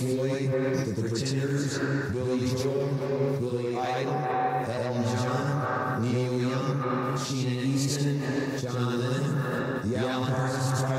Floyd, The Pretenders, Billy Joel, Billy Idol, Elton John, Neil Young, Sheena Easton, John Lennon, The Alan Parsons Project.